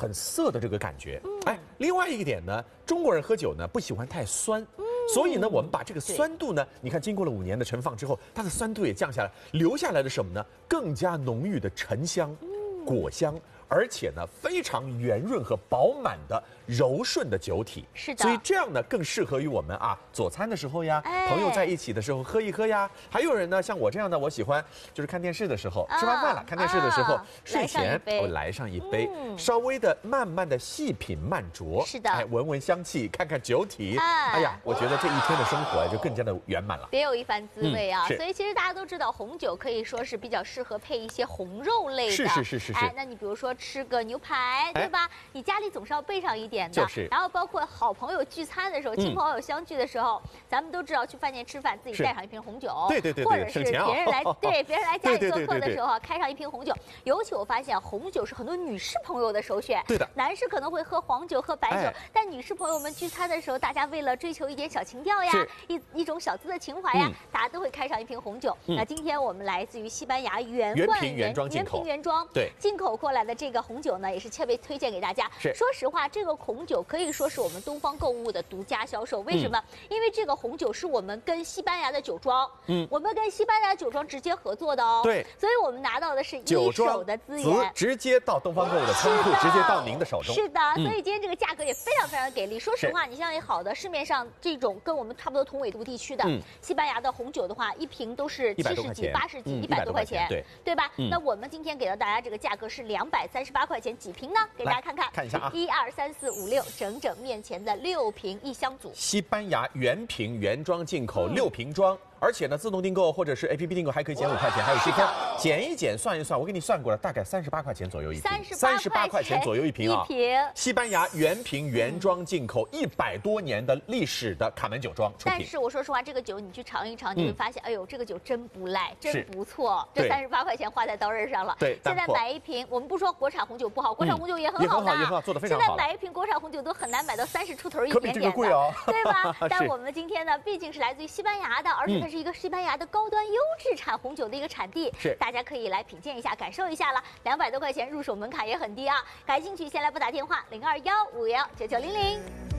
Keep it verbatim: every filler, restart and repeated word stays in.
很涩的这个感觉。哎，另外一个点呢，中国人喝酒呢不喜欢太酸。 所以呢，我们把这个酸度呢，你看，经过了五年的陈放之后，它的酸度也降下来，留下来的什么呢？更加浓郁的沉香、果香，而且呢，非常圆润和饱满的柔顺的酒体。 是的， 所以这样呢，更适合于我们啊，佐餐的时候呀，哎、朋友在一起的时候喝一喝呀。还有人呢，像我这样的，我喜欢就是看电视的时候，啊、吃完饭了看电视的时候，啊、睡前我来上一杯，嗯、稍微的慢慢的细品慢酌。 是的， 哎，闻闻香气，看看酒体，啊、哎呀，我觉得。 这一天的生活就更加的圆满了， 别有一番滋味啊！ 嗯、 所以其实大家都知道，红酒可以说是比较适合配一些红肉类的。 是是是是是。 哎，那你比如说吃个牛排，对吧？你家里总是要备上一点的。 就是。 然后包括好朋友聚餐的时候，亲朋好友相聚的时候，嗯、咱们都知道去饭店吃饭，自己带上一瓶红酒。 对对对对。 或者是别人来对别人来家里做客的时候，开上一瓶红酒。尤其我发现红酒是很多女士朋友的首选。 对的。 男士可能会喝黄酒、喝白酒，但女士朋友们聚餐的时候，大家为了追求一点小情调呀。 一一种小资的情怀呀，嗯、大家都会开上一瓶红酒。嗯、那今天我们来自于西班牙原原瓶原装进口， 原瓶原装对进口过来的这个红酒呢，也是特别推荐给大家。 是， 说实话，这个红酒可以说是我们东方购物的独家销售。为什么？嗯、因为这个红酒是我们跟西班牙的酒庄，嗯，我们跟西班牙酒庄直接合作的哦。 对， 所以我们拿到的是一手的资源， 直接到东方购物的仓库，直接到您的手中。 是的，嗯、所以今天这个价格也非常非常给力。说实话，你像好的市面上这种跟我们差不多同纬度地区的。 嗯、西班牙的红酒的话，一瓶都是七十几、八十几、一百多块钱， 对对吧？嗯、那我们今天给到大家这个价格是两百三十八块钱，几瓶呢？给大家看看， 看一下啊， 一二三四五六，整整面前的六瓶一箱组， 西班牙原瓶原装进口六瓶装。 而且呢，自动订购或者是 A P P 订购还可以减五块钱，还有积分，减一减算一算，我给你算过了，大概三十八块钱左右一瓶， 三十八块钱左右一瓶啊。 一瓶西班牙原瓶原装进口，一百多年的历史的卡门酒庄出品。 但是我说实话，这个酒你去尝一尝，你会发现，嗯、哎呦，这个酒真不赖，真不错。这三十八块钱花在刀刃上了。 对， 现在买一瓶，我们不说国产红酒不好，国产红酒也很好的， 也很好，做得非常好。 现在买一瓶国产红酒都很难买到三十出头一点点的， 可比这个贵哦， 对吧？但我们今天呢，毕竟是来自于西班牙的，而且它是一个西班牙的。 高端优质产红酒的一个产地， 是大家可以来品鉴一下，感受一下了。两百多块钱入手门槛也很低啊，感兴趣先来拨打电话零二幺五幺九九零零。